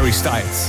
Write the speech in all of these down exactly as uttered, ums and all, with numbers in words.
Harry Styles.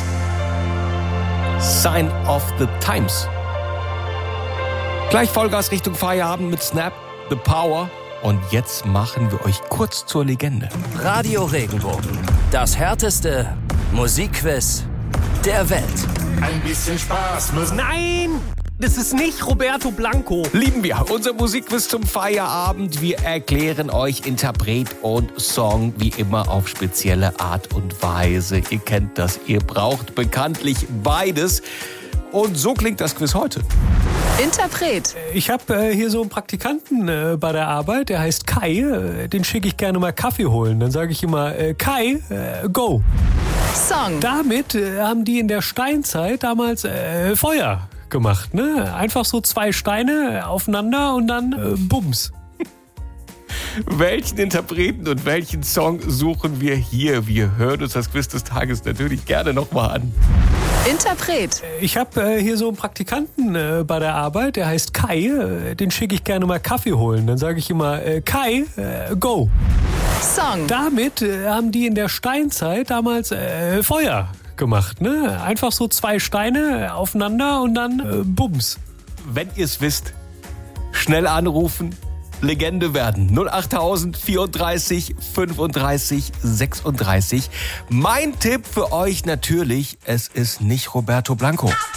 Sign of the Times. Gleich Vollgas Richtung Feierabend mit Snap, The Power. Und jetzt machen wir euch kurz zur Legende. Radio Regenbogen. Das härteste Musikquiz der Welt. Ein bisschen Spaß muss. Nein! Das ist nicht Roberto Blanco. Lieben wir. Unser Musikquiz zum Feierabend. Wir erklären euch Interpret und Song wie immer auf spezielle Art und Weise. Ihr kennt das. Ihr braucht bekanntlich beides. Und so klingt das Quiz heute. Interpret. Ich habe äh, hier so einen Praktikanten äh, bei der Arbeit, der heißt Kai. Äh, den schicke ich gerne mal Kaffee holen. Dann sage ich immer, äh, Kai, äh, go. Song. Damit äh, haben die in der Steinzeit damals äh, Feuer gemacht. Ne? Einfach so zwei Steine aufeinander und dann äh, Bums. Welchen Interpreten und welchen Song suchen wir hier? Wir hören uns das Quiz des Tages natürlich gerne nochmal an. Interpret. Ich habe äh, hier so einen Praktikanten äh, bei der Arbeit, der heißt Kai. Äh, den schicke ich gerne mal Kaffee holen. Dann sage ich immer, äh, Kai, äh, go. Song. Damit äh, haben die in der Steinzeit damals äh, Feuer gemacht. Ne? Einfach so zwei Steine aufeinander und dann äh, Bums. Wenn ihr es wisst, schnell anrufen. Legende werden. null acht vierunddreißig fünfunddreißig sechsunddreißig. Mein Tipp für euch natürlich, es ist nicht Roberto Blanco.